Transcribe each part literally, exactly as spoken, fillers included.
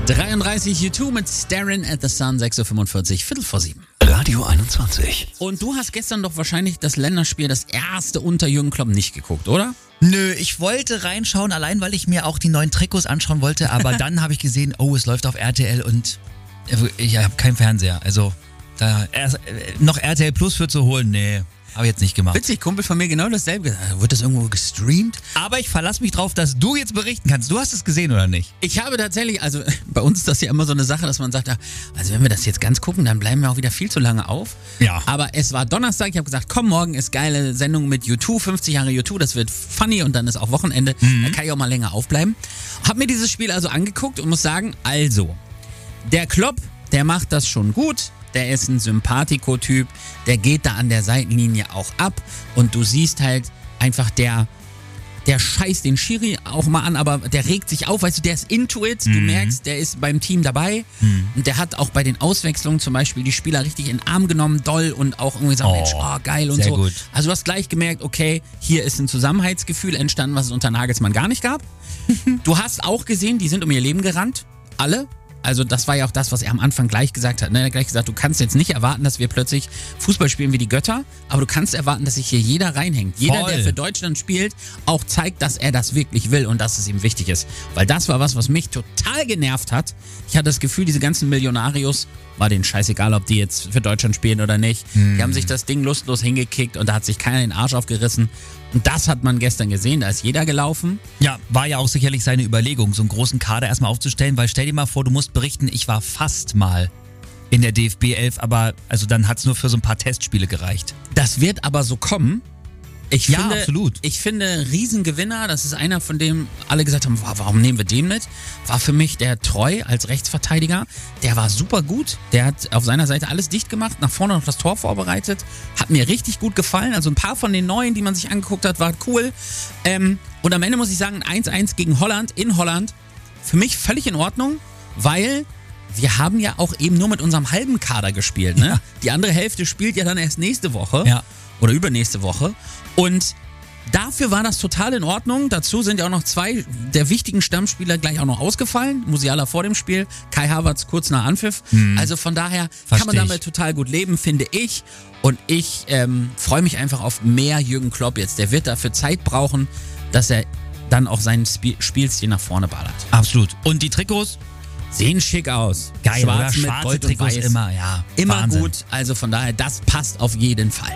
dreiunddreißig U zwei mit Staring at the Sun, sechs Uhr fünfundvierzig, Viertel vor sieben. Radio einundzwanzig. Und du hast gestern doch wahrscheinlich das Länderspiel, das erste unter Jürgen Klopp, nicht geguckt, oder? Nö, ich wollte reinschauen, allein weil ich mir auch die neuen Trikots anschauen wollte, aber dann habe ich gesehen, oh, es läuft auf R T L und ich habe keinen Fernseher. Also da erst, noch R T L Plus für zu holen, nee, habe ich jetzt nicht gemacht. Witzig, Kumpel von mir genau dasselbe. Wird das irgendwo gestreamt? Aber ich verlasse mich drauf, dass du jetzt berichten kannst. Du hast es gesehen oder nicht? Ich habe tatsächlich, also bei uns ist das ja immer so eine Sache, dass man sagt, also wenn wir das jetzt ganz gucken, dann bleiben wir auch wieder viel zu lange auf. Ja. Aber es war Donnerstag, ich habe gesagt, komm, morgen ist geile Sendung mit U zwei, fünfzig Jahre U zwei, das wird funny und dann ist auch Wochenende, mhm. Da kann ich auch mal länger aufbleiben. Hab mir dieses Spiel also angeguckt und muss sagen, also, der Klopp, der macht das schon gut. Der ist ein Sympathikotyp, der geht da an der Seitenlinie auch ab und du siehst halt einfach, der, der scheißt den Schiri auch mal an, aber der regt sich auf, weißt du, der ist into it, du mhm. merkst, der ist beim Team dabei mhm. und der hat auch bei den Auswechslungen zum Beispiel die Spieler richtig in den Arm genommen, doll und auch irgendwie gesagt, oh, Mensch, oh, geil und sehr so. Gut. Also du hast gleich gemerkt, okay, hier ist ein Zusammenhaltsgefühl entstanden, was es unter Nagelsmann gar nicht gab. Du hast auch gesehen, die sind um ihr Leben gerannt, alle. Also das war ja auch das, was er am Anfang gleich gesagt hat. Ne? Er hat gleich gesagt, du kannst jetzt nicht erwarten, dass wir plötzlich Fußball spielen wie die Götter, aber du kannst erwarten, dass sich hier jeder reinhängt. Jeder, Voll. der für Deutschland spielt, auch zeigt, dass er das wirklich will und dass es ihm wichtig ist. Weil das war was, was mich total genervt hat. Ich hatte das Gefühl, diese ganzen Millionarios, war denen scheißegal, ob die jetzt für Deutschland spielen oder nicht. Hm. Die haben sich das Ding lustlos hingekickt und da hat sich keiner den Arsch aufgerissen. Und das hat man gestern gesehen, da ist jeder gelaufen. Ja, war ja auch sicherlich seine Überlegung, so einen großen Kader erstmal aufzustellen, weil stell dir mal vor, du musst berichten, ich war fast mal in der D F B elf, aber also dann hat es nur für so ein paar Testspiele gereicht. Das wird aber so kommen. Ich ja, finde, absolut. Ich finde, Riesengewinner, das ist einer, von dem alle gesagt haben, warum nehmen wir den mit? War für mich der Treu als Rechtsverteidiger. Der war super gut. Der hat auf seiner Seite alles dicht gemacht, nach vorne noch das Tor vorbereitet. Hat mir richtig gut gefallen. Also ein paar von den Neuen, die man sich angeguckt hat, waren cool. Ähm, und am Ende muss ich sagen, eins eins gegen Holland, in Holland, für mich völlig in Ordnung, weil wir haben ja auch eben nur mit unserem halben Kader gespielt. Ne? Ja. Die andere Hälfte spielt ja dann erst nächste Woche. Ja. Oder übernächste Woche. Und dafür war das total in Ordnung. Dazu sind ja auch noch zwei der wichtigen Stammspieler gleich auch noch ausgefallen. Musiala vor dem Spiel, Kai Havertz kurz nach Anpfiff. Hm. Also von daher Versteh kann man damit ich. total gut leben, finde ich. Und ich ähm, freue mich einfach auf mehr Jürgen Klopp jetzt. Der wird dafür Zeit brauchen, dass er dann auch seinen Sp- Spielstil nach vorne ballert. Absolut. Und die Trikots? Sehen schick aus. Geil, Schwarz oder? mit Schwarze Gold Trikots und Weiß. immer, ja. Immer Wahnsinn. gut. Also von daher, das passt auf jeden Fall.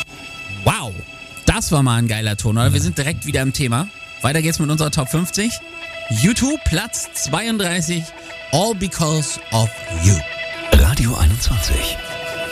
Wow, das war mal ein geiler Ton, oder? Ja. Wir sind direkt wieder im Thema. Weiter geht's mit unserer Top fünfzig. U zwei, Platz zweiunddreißig. All because of you. Radio einundzwanzig.